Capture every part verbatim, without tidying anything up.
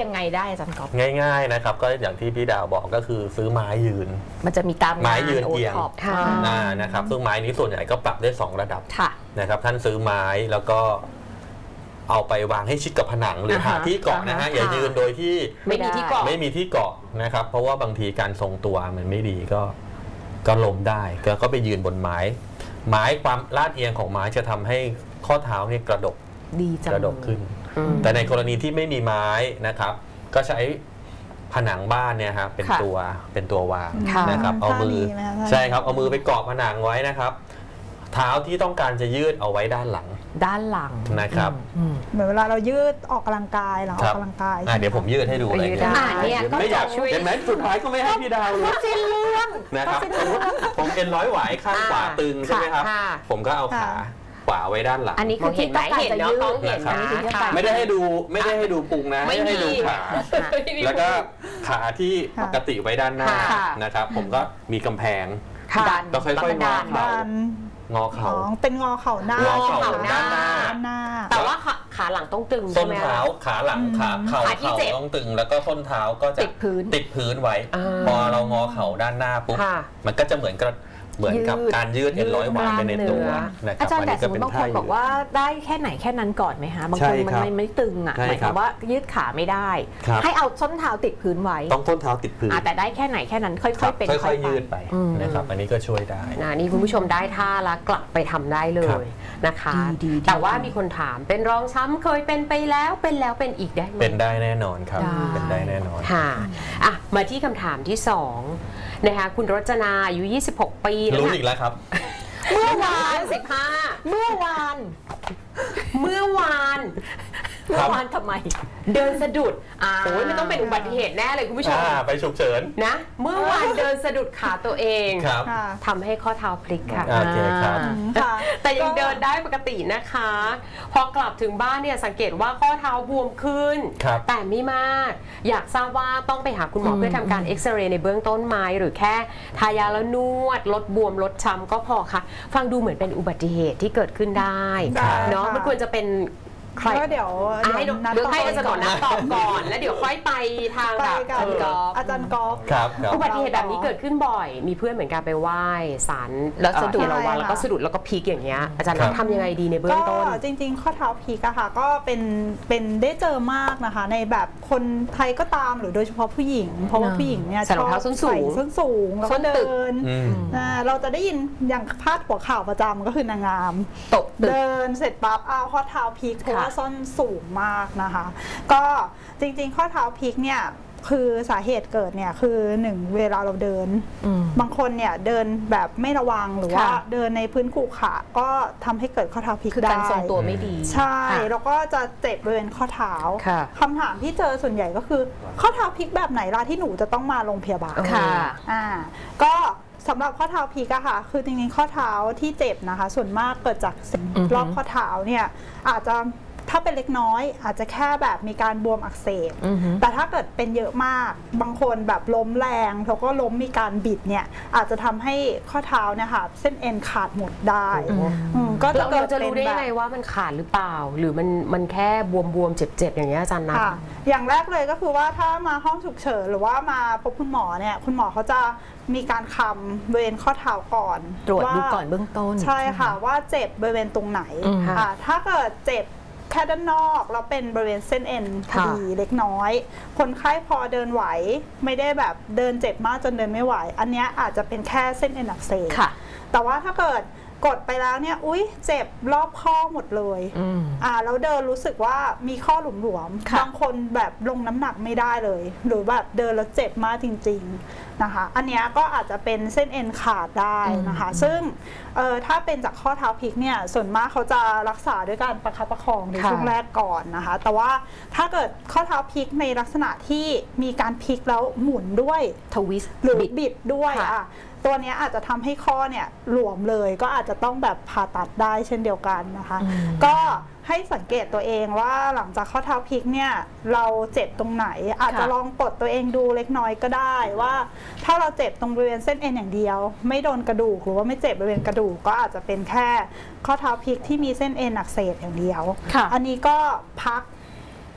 ยังไงได้อาจารย์ก๊อฟง่ายๆนะครับก็อย่างที่พี่ดาวบอกก็คือซื้อไม้ยืนมันจะมีตามไม้ยืนเอียงนะครับซึ่งไม้นี้ส่วนใหญ่ก็ปรับได้สองระดับนะครับท่านซื้อไม้แล้วก็เอาไปวางให้ชิดกับผนังหรือหาที่เกาะนะฮะอย่ายืนโดยที่ไม่มีที่เกาะไม่มีที่เกาะนะครับเพราะว่าบางทีการทรงตัวมันไม่ดีก็ก็ล้มได้ก็ไปยืนบนไม้ไม้ความลาดเอียงของไม้จะทำให้ข้อเท้าเนี่ยกระดกดีจังกระดกขึ้นแต่ในกรณีที่ไม่มีไม้นะครับก็ใช้ผนังบ้านเนี่ยครับเป็นตัวเป็นตัววางนะครับเอามือใช่ครับเอามือไปเกาะผนังไว้นะครับเท้าที่ต้องการจะยืดเอาไว้ด้านหลังด้านหลังนะครับเหมือนเวลาเรายืดออกกำลังกายหลังออกกำลังกายเดี๋ยวผมยืดให้ดูเลยเนี่ยไม่อยากช่วยเห็นไหมสุดท้ายก็ไม่ให้พี่ดาวเลยเส้นเลื่อนนะครับผมเป็นร้อยหวายข้างขวาตึงใช่ไหมครับผมก็เอาขาขวาไว้ด้านหลังอันนี้คือที่ต้องการจะยืดนะครับไม่ได้ให้ดูไม่ได้ให้ดูพุงนะไม่ได้ให้ดูขาแล้วก็ขาที่ปกติไว้ด้านหน้านะครับผมก็มีกำแพงก็ค่อยๆงอเข่างอเข่าเป็นงอเข่าหน้างอเข่าด้านหน้าแต่ว่าขาหลังต้องตึงส้นเท้าขาหลังขาเข่าเข่าต้องตึงแล้วก็ส้นเท้าก็จะติดพื้นติดพื้นไว้พอเรางอเข่าด้านหน้าปุ๊บมันก็จะเหมือนกับเหมือนกับการยืดเอ็นร้อยหวานไปในตัวอาจารย์แต่สมมติบางคนบอกว่าได้แค่ไหนแค่นั้นก่อนไหมคะบางคนมันไม่ตึงอ่ะหมายความว่ายืดขาไม่ได้ให้เอาส้นเท้าติดพื้นไว้ต้องส้นเท้าติดพื้นแต่ได้แค่ไหนแค่นั้นค่อยๆเป็นค่อยๆยืดไปนะครับอันนี้ก็ช่วยได้นะนี่คุณผู้ชมได้ท่าแล้วกลับไปทำได้เลยนะคะแต่ว่ามีคนถามเป็นรองช้ำเคยเป็นไปแล้วเป็นแล้วเป็นอีกได้ไหมเป็นได้แน่นอนครับเป็นได้แน่นอนค่ะอ่ะมาที่คำถามที่สองนะคะคุณรจนาอายุยี่สิบหกปีรู้อีกแล้วครับเมื่อวานสิบห้าเมื่อวานเมื่อวานเมื่อวานทำไมเดินสะดุดโอ้ยมันต้องเป็นอุบัติเหตุแน่เลยคุณผู้ชมไปฉุกเฉินนะเมื่อวานเดินสะดุดขาตัวเองทำให้ข้อเท้าพลิกค่ะแต่ยังเดินได้ปกตินะคะพอกลับถึงบ้านเนี่ยสังเกตว่าข้อเท้าบวมขึ้นแต่ไม่มากอยากทราบว่าต้องไปหาคุณหมอเพื่อทำการเอ็กซเรย์ในเบื้องต้นไหมหรือแค่ทายาแล้วนวดลดบวมลดช้ำก็พอค่ะฟังดูเหมือนเป็นอุบัติเหตุที่เกิดขึ้นได้เนาะมันควรจะเป็นก็เดี๋ยวให้เดี๋ยวให้อาจารย์นัดตอบก่อนแล้วเดี๋ยวค่อยไปทางแบบอาจารย์กอล์ฟอาจารย์กอล์ฟอุบัติเหตุแบบนี้เกิดขึ้นบ่อยมีเพื่อนเหมือนกันไปไหว้ศาลแล้วสะดุดระวังแล้วก็สะดุดแล้วก็พลิกอย่างเงี้ยอาจารย์นัดทำยังไงดีในเบื้องต้นจริงๆข้อเท้าพลิกอะค่ะก็เป็นเป็นได้เจอมากนะคะในแบบคนไทยก็ตามหรือโดยเฉพาะผู้หญิงเพราะว่าผู้หญิงเนี่ยใส่รองเท้าส้นสูงส้นสูงแล้วก็เดินเราจะได้ยินอย่างพาดหัวข่าวประจำก็คือนางงามตกเดินเสร็จปั๊บเอาข้อเท้าพลิกเพราะว่าส้นสูงมากนะคะก็จริงๆข้อเท้าพลิกเนี่ยคือสาเหตุเกิดเนี่ยคือหนึ่งเวลาเราเดินบางคนเนี่ยเดินแบบไม่ระวังหรือว่าเดินในพื้นขรุขระก็ทำให้เกิดข้อเท้าพลิกได้คือการทรงตัวไม่ดีใช่แล้วก็จะเจ็บบริเวณข้อเท้าคำถามที่เจอส่วนใหญ่ก็คือข้อเท้าพลิกแบบไหนล่ะที่หนูจะต้องมาโรงพยาบาลค่ะอ่าก็สำหรับข้อเท้าพลิกอะค่ะคือจริงๆข้อเท้าที่เจ็บนะคะส่วนมากเกิดจากรอบข้อเท้าเนี่ยอาจจะถ้าเป็นเล็กน้อยอาจจะแค่แบบมีการบวมอักเสบแต่ถ้าเกิดเป็นเยอะมากบางคนแบบล้มแรงแล้วก็ล้มมีการบิดเนี่ยอาจจะทำให้ข้อเท้าเนี่ยค่ะเส้นเอ็นขาดหมดได้ก็จะเราจะรู้ได้ไงว่ามันขาดหรือเปล่าหรือมันมันแค่บวมๆเจ็บๆอย่างเงี้ยอาจารย์นะอย่างแรกเลยก็คือว่าถ้ามาห้องฉุกเฉินหรือว่ามาพบคุณหมอเนี่ยคุณหมอเขาจะมีการคำบริเวณข้อเท้าก่อนตรวจดูก่อนเบื้องต้นใช่ค่ะว่าเจ็บบริเวณตรงไหนถ้าเกิดเจ็บแค่ด้านนอกแล้วเป็นบริเวณเส้นเอ็นพอดีเล็กน้อยคนไข้พอเดินไหวไม่ได้แบบเดินเจ็บมากจนเดินไม่ไหวอันนี้อาจจะเป็นแค่เส้นเอ็นอักเสบแต่ว่าถ้าเกิดกดไปแล้วเนี่ยอุ้ยเจ็บรอบข้อหมดเลยอ่าแล้วเดินรู้สึกว่ามีข้อหลวมๆบางคนแบบลงน้ำหนักไม่ได้เลยหรือแบบเดินแล้วเจ็บมากจริงๆนะคะอันนี้ก็อาจจะเป็นเส้นเอ็นขาดได้นะคะซึ่งเอ่อถ้าเป็นจากข้อเท้าพลิกเนี่ยส่วนมากเขาจะรักษาด้วยการประคับประคองในช่วงแรกก่อนนะคะแต่ว่าถ้าเกิดข้อเท้าพลิกในลักษณะที่มีการพลิกแล้วหมุนด้วยทวิสต์หรือบิดด้วยอ่ะตัวนี้อาจจะทำให้ข้อเนี่ยหลวมเลยก็อาจจะต้องแบบผ่าตัดได้เช่นเดียวกันนะคะก็ให้สังเกตตัวเองว่าหลังจากข้อเท้าพลิกเนี่ยเราเจ็บตรงไหนอาจจะลองกดตัวเองดูเล็กน้อยก็ได้ว่าถ้าเราเจ็บตรงบริเวณเส้นเอ็นอย่างเดียวไม่โดนกระดูกหรือว่าไม่เจ็บบริเวณกระดูกก็อาจจะเป็นแค่ข้อเท้าพลิกที่มีเส้นเอ็นอักเสบอย่างเดียวอันนี้ก็พัก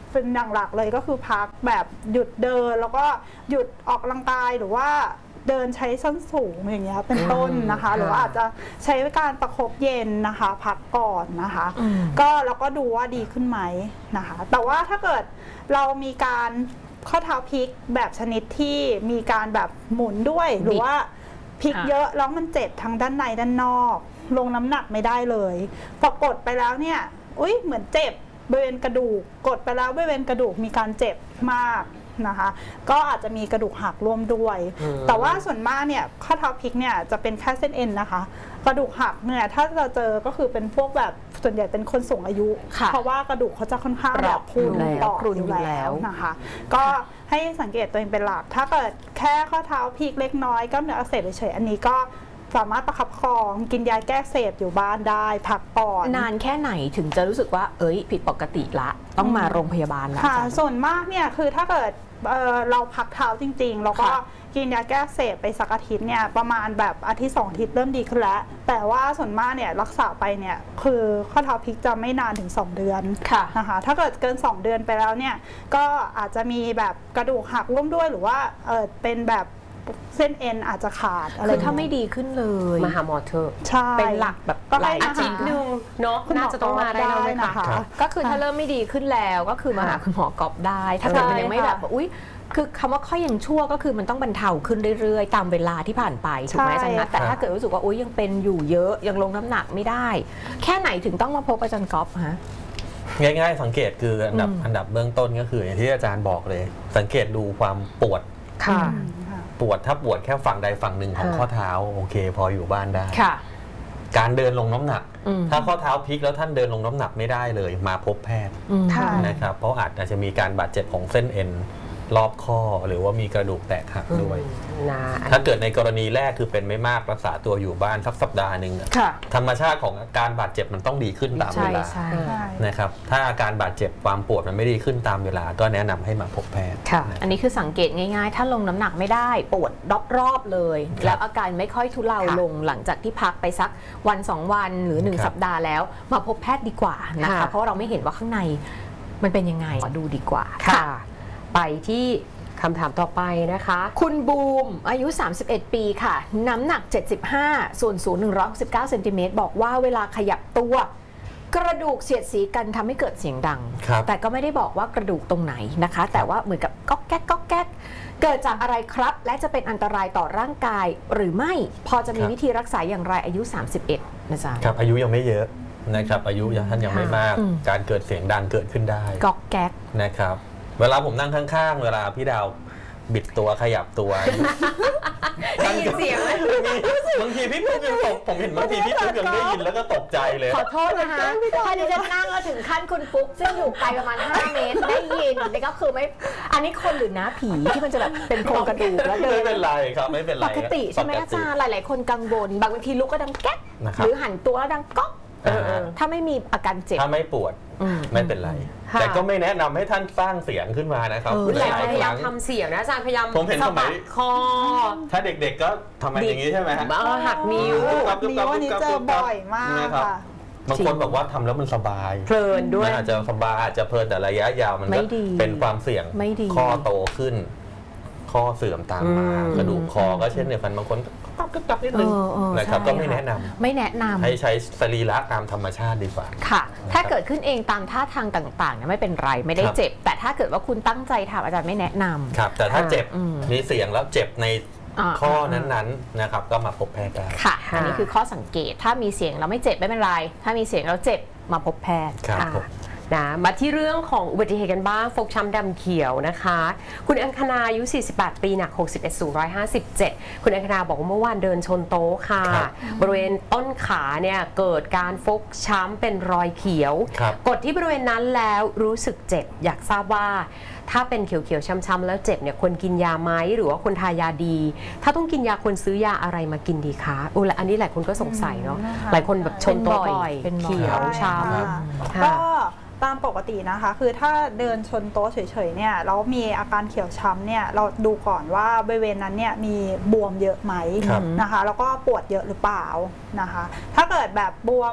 เป็นอย่างหลักเลยก็คือพักแบบหยุดเดินแล้วก็หยุดออกกำลังกายหรือว่าเดินใช้ส้นสูงอย่างเงี้ยเป็นต้นนะคะหรือว่าอาจจะใช้การประคบเย็นนะคะพักก่อนนะคะก็เราก็ดูว่าดีขึ้นไหมนะคะแต่ว่าถ้าเกิดเรามีการข้อเท้าพลิกแบบชนิดที่มีการแบบหมุนด้วยหรือว่าพลิกเยอะแล้วมันเจ็บทั้งด้านในด้านนอกลงน้ำหนักไม่ได้เลยพอกดไปแล้วเนี่ยอุ้ยเหมือนเจ็บบริเวณกระดูกกดไปแล้วบริเวณกระดูกมีการเจ็บมากนะคะก็อาจจะมีกระดูกหักร่วมด้วยแต่ว่าส่วนมากเนี่ยข้อเท้าพลิกเนี่ยจะเป็นแค่เส้นเอ็นนะคะกระดูกหักเนี่ยถ้าเราเจอก็คือเป็นพวกแบบส่วนใหญ่เป็นคนสูงอายุเพราะว่ากระดูกเขาจะค่อนข้างแบบพรุนต่ออยู่แล้วนะคะก็ให้สังเกตตัวเองเป็นหลักถ้าเกิดแค่ข้อเท้าพลิกเล็กน้อยกล้ามเนื้ออักเสบเฉยๆอันนี้ก็สามารถประคับประคองกินยาแก้อักเสบอยู่บ้านได้พักก่อนนานแค่ไหนถึงจะรู้สึกว่าเอ้ยผิดปกติละต้องมาโรงพยาบาลละค่ะส่วนมากเนี่ยคือถ้าเกิด เ, เราพักเท้าจริงๆแล้วก็กินยาแก้อักเสบไปสักอาทิตย์เนี่ยประมาณแบบอาทิตย์สองอาทิตย์เริ่มดีขึ้นแล้วแต่ว่าส่วนมากเนี่ยรักษาไปเนี่ยคือข้อเท้าพลิกจะไม่นานถึงสองเดือนนะคะถ้าเกิดเกินสองเดือนไปแล้วเนี่ยก็อาจจะมีแบบกระดูกหักร่วมด้วยหรือว่าเออเป็นแบบเส้นเอ็นอาจจะขาดอะไรคือถ้าไม่ดีขึ้นเลยมาหาหมอเธอใช่เป็นหลักแบบหลายอาทิตย์นึงเนาะน่าจะต้องมาได้แล้วนะคะก็คือถ้าเริ่มไม่ดีขึ้นแล้วก็คือมาหาคุณหมอกอบได้ถ้าเกิดมันยังไม่แบบอุ๊ยคือคำว่าค่อยยังชั่วก็คือมันต้องบรรเทาขึ้นเรื่อยๆตามเวลาที่ผ่านไปถูกไหมอาจารย์นัทแต่ถ้าเกิดรู้สึกว่าอุ๊ยยังเป็นอยู่เยอะยังลงน้ำหนักไม่ได้แค่ไหนถึงต้องมาพบอาจารย์ก๊อฟฮะง่ายๆสังเกตคืออันดับอันดับเบื้องต้นก็คืออย่างที่อาจารย์บอกเลยสังเกตดูความปวดค่ะปวดถ้าปวดแค่ฝั่งใดฝั่งหนึ่งของข้อเท้าโอเคพออยู่บ้านได้ค่ะการเดินลงน้ำหนักถ้าข้อเท้าพลิกแล้วท่านเดินลงน้ำหนักไม่ได้เลยมาพบแพทย์นะครับเพราะอาจจะมีการบาดเจ็บของเส้นเอ็นรอบข้อหรือว่ามีกระดูกแตกหักด้วยถ้าเกิดในกรณีแรกคือเป็นไม่มากรักษาตัวอยู่บ้านสักสัปดาห์หนึ่งธรรมชาติของอาการบาดเจ็บมันต้องดีขึ้นตามเวลานะครับถ้าอาการบาดเจ็บความปวดมันไม่ดีขึ้นตามเวลาก็แนะนำให้มาพบแพทย์อันนี้คือสังเกตง่ายๆถ้าลงน้ำหนักไม่ได้ปวดรอบๆเลยแล้วอาการไม่ค่อยทุเลาลงหลังจากที่พักไปสักวันสองวันหรือหนึ่งสัปดาห์แล้วมาพบแพทย์ดีกว่านะคะเพราะเราไม่เห็นว่าข้างในมันเป็นยังไงดูดีกว่าค่ะไปที่คำถามต่อไปนะคะคุณบูมอายุสามสิบเอ็ดปีค่ะน้ำหนักเจ็ดสิบห้าส่วนสูงหนึ่งร้อยหกสิบเก้าเซนติเมตรบอกว่าเวลาขยับตัวกระดูกเสียดสีกันทำให้เกิดเสียงดังแต่ก็ไม่ได้บอกว่ากระดูกตรงไหนนะคะแต่ว่าเหมือนกับก๊อกแก๊กก๊อกแก๊กเกิดจากอะไรครับและจะเป็นอันตรายต่อร่างกายหรือไม่พอจะมีวิธีรักษาอย่างไรอายุสามสิบเอ็ดนะจ๊ะครับอายุยังไม่เยอะนะครับอายุท่านยังไม่มากการเกิดเสียงดังเกิดขึ้นได้ก๊อกแก๊กนะครับเวลาผมนั่งข้างๆเวลาพี่ดาวบิดตัวขยับตัวได้ยินเสียงไหมบางทีพี่ปุ๊กยังตกผมเห็นบางทีพี่ปุ๊กยังได้ยินแล้วก็ตกใจเลยขอโทษนะคะถ้าดิฉันนั่งแล้วถึงขั้นคุณปุ๊กซึ่งอยู่ไกลประมาณห้าเมตรได้ยินนี่ก็คือไม่อันนี้คนหรือนะผีที่มันจะแบบเป็นโครงกระดูกแล้วเดินไม่เป็นไรครับไม่เป็นไรปกติใช่ไหมอาจารย์หลายๆคนกังวลบางทีลุกก็ดังแก๊กหรือหันตัวแล้วดังก๊อกถ้าไม่มีอาการเจ็บถ้าไม่ปวดไม่เป็นไรแต่ก็ไม่แนะนำให้ท่านสร้างเสียงขึ้นมานะครับหลายพยายามทำเสียงนะอาจารย์พยายามผมเห็นสมัยคอถ้าเด็กๆก็ทำอย่างนี้ใช่ไหมฮะหักนิ้วนิ้วอันนี้เจอบ่อยมากค่ะบางคนบอกว่าทำแล้วมันสบายเพลินด้วยอาจจะสบายอาจจะเพลินแต่ระยะยาวมันก็เป็นความเสี่ยงข้อโตขึ้นข้อเสื่อมตามมากระดูกคอก็เช่นเดียวกันบางคนก็กึกกักนิดนึงนะครับก็ไม่แนะนำไม่แนะนำให้ใช้สรีระตามธรรมชาติดีกว่าค่ะถ้าเกิดขึ้นเองตามท่าทางต่างๆเนี่ยไม่เป็นไรไม่ได้เจ็บแต่ถ้าเกิดว่าคุณตั้งใจทำอาจารย์ไม่แนะนำครับแต่ถ้าเจ็บมีเสียงแล้วเจ็บในข้อนั้นๆนะครับก็มาพบแพทย์ได้ค่ะอันนี้คือข้อสังเกตถ้ามีเสียงแล้วไม่เจ็บไม่เป็นไรถ้ามีเสียงแล้วเจ็บมาพบแพทย์ค่ะนะมาที่เรื่องของอุบัติเหตุกันบ้างฟกช้ำดำเขียวนะคะคุณอังคณาอายุสี่สิบแปดปีหนักหกสิบเอ็ดสูงหนึ่งร้อยห้าสิบเจ็ดคุณอังคณาบอกว่าเมื่อวานเดินชนโต๊ะค่ะบริเวณต้นขาเนี่ยเกิดการฟกช้ำเป็นรอยเขียวกดที่บริเวณนั้นแล้วรู้สึกเจ็บอยากทราบว่าถ้าเป็นเขียวๆช้ำๆแล้วเจ็บเนี่ยควรกินยาไหมหรือว่าควรทายาดีถ้าต้องกินยาควรซื้อยาอะไรมากินดีคะอุ้ยอันนี้หลายคนก็สงสัยเนาะหลายคนแบบชนโต๊ะบ่อยเขียวช้ำก็ตามปกตินะคะคือถ้าเดินชนโต๊ะเฉยๆเนี่ยแล้วมีอาการเขียวช้ำเนี่ยเราดูก่อนว่าบริเวณนั้นเนี่ยมีบวมเยอะไหมนะคะแล้วก็ปวดเยอะหรือเปล่านะคะถ้าเกิดแบบบวม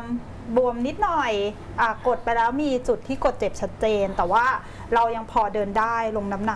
บวมนิดหน่อยอ่ากดไปแล้วมีจุดที่กดเจ็บชัดเจนแต่ว่าเรายังพอเดินได้ลงน้ำหนัก